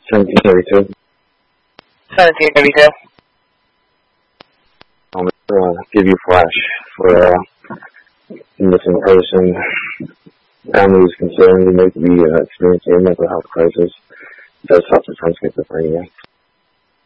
1732. 1732. I'll give you flash for missing person. Family is concerned. You may be experiencing a mental health crisis. It does suffer from schizophrenia.